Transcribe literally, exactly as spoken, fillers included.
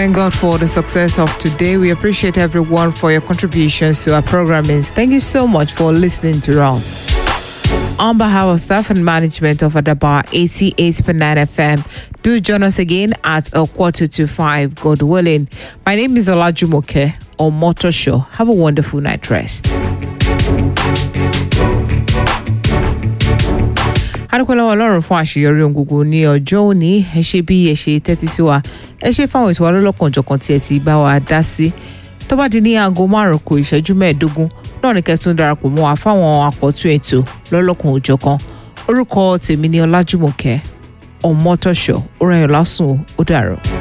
thank God for the success of today. We appreciate everyone for your contributions to our programming. Thank you so much for listening to us. On behalf of staff and management of Adabar eighty-eight point nine F M, do join us again at a quarter to five, God willing. My name is Olajumoke on Motor Show. Have a wonderful night rest. Adúpẹ́ lọ́wọ́ Ọlọ́run fún àṣeyọrí ohun gbogbo ní ọjọ́ òní. Ẹ ṣé bí ẹ ṣe tẹ́tí sí wa. Ẹ ṣé fáwọn ètò wa lọ́lọ́kanòjọ̀kan tí ẹ ti bá wa dá sí. Tó bá di ní aago márùn-ún kù ìṣẹ́jú mẹ́ẹ̀ẹ́dógún náà ní kẹ́tún darapọ̀ mọ́ wa fáwọn àkọ́tún ètò lọ́lọ́kanòjọ̀kan. Orúkọ tèmi ni Ọlájúmọ̀kẹ́ Ọmọtọ́ṣọ̀. Ó rẹ̀yìn lásùn ó dàrọ̀.